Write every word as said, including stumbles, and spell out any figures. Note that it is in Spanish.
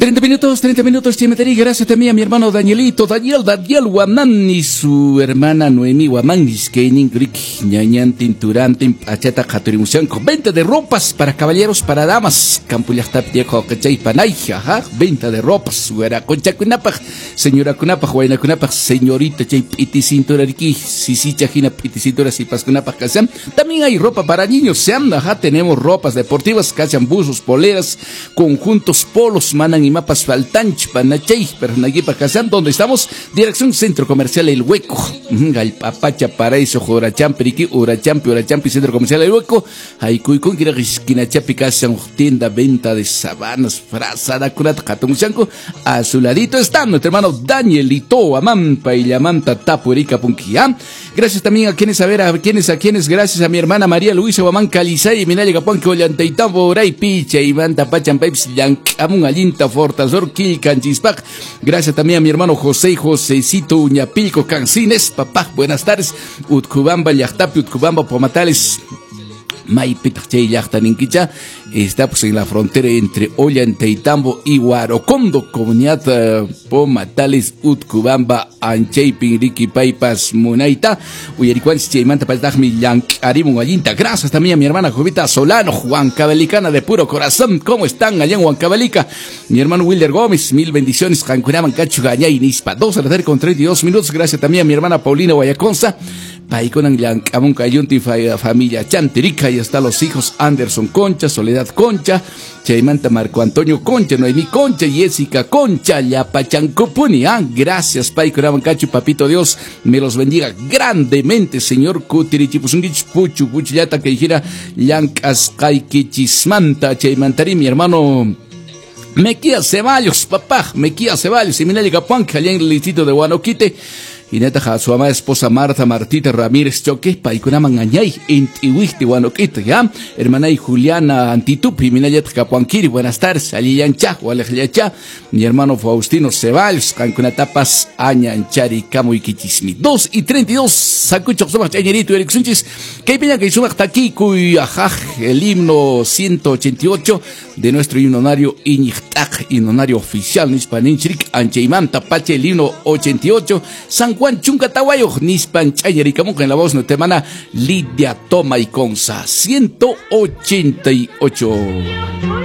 treinta minutos, treinta minutos, Chimeteri. Gracias también a mi hermano Danielito, Daniel, Daniel Guamán y su hermana Noemí Guamán. Iskenin, Grik, Ñañan, Tinturantin, Achata, Jaturimusianco. Venta de ropas para caballeros, para damas. Campuyastap, Viejo, Cachay, Panay, ajá. Venta de ropas. Huera, Concha Kunapaj, señora Kunapaj, Huayna Kunapaj, señorita, Chay, Piti Cintura, Riki, Sisi, Chajina, Piti Cintura, Sipas Kunapaj, Kazam. También hay ropa para niños, sean, ajá. Tenemos ropas deportivas, cachan buzos, poleras, conjuntos, polos, manan y mapas faltanch, panachay, pernaguipa, Kazam, donde estamos, dirección Centro Comercial El Hueco, Galpapacha, Paraíso, Joracham, Periqui, Urachampi, Urachampi, Centro Comercial El Hueco, Haikuikun, Kiragisquinachapi, Kazam, tienda, venta de sabanas, frazada, curat, Jatumuchanco, a su ladito está nuestro hermano Danielito, Amampa y Yamanta, Tapu, Erika, Punquia. Gracias también a quienes, a ver, a quienes, a quienes, gracias a mi hermana María Luisa, Guamán, Calizay, Minaya, Capuanque, Ollanteitambo, Oray, Picha, Ivanta, Pachan, Paips, Yancamun, Alinta, Fortazor, Kilcan, Chispac. Gracias también a mi hermano José, Josécito, Uñapilco, Cancines, papá, buenas tardes, Utcubamba, Yachtapi, Utcubamba, Pomatales, Maipitachay, Yachtaninquicha. Está pues en la frontera entre Ollanteitambo y Huarocondo, comunidad uh, Pomatales, Utcubamba, Anchay, Pinriqui, Paipas, Munaita, Uyaricuan, Chichaimanta, Paltajmi, Yancarimon, Allinta. Gracias también a mi hermana Jovita Solano, Huancabelicana de puro corazón. ¿Cómo están allá en Huancabelica? Mi hermano Wilder Gómez, mil bendiciones, Cancuraman, Cacho, Gañay, Nispa, dos a la tarde con treinta y dos minutos. Gracias también a mi hermana Paulina Guayaconza, Paiconan, Yancamun, Cayunti, familia Chantirica, y hasta los hijos Anderson Concha, Soledad Concha, Chaimanta Marco Antonio Concha, Noemí Concha, Jessica Concha, Yapachancopuni. Ah, gracias, Pai Curamancachu, Papito Dios, me los bendiga grandemente, señor Kutirichipusungich, Puchu, Puchillata, que dijera, Yancas, Kaikichismanta, Chaimantari, mi hermano Mequía Ceballos, papá, Mequía Ceballos, y Minaya Capuanca, allá en el distrito de Guanoquite. Y neta, su amada esposa Marta Martita Ramírez Choque, Paikunaman Añay, Intihuiste, Guanoquito, ya. Hermana y Juliana Antitupi, Minayat Capuanquiri, buenas tardes, Aliyancha, Gualejayacha. Mi hermano Faustino Ceballos, Cancunatapas, Añanchari, Camu y Kichismi. Dos y treinta y dos, Sacucho, Somas, Chañerito, Eric Sunchis, que piña que suma hasta aquí, cuy, ajaj, el himno ciento ochenta y ocho de nuestro himnonario Iñichtak, himnonario oficial, Nispaninchrik, Ancheimanta, Pache, el himno ochenta y ocho, San Juan Chuncatahuayo, Nispan Chayaricamuca, en la voz notemana Lidia Toma y Conza, ciento ochenta y ocho.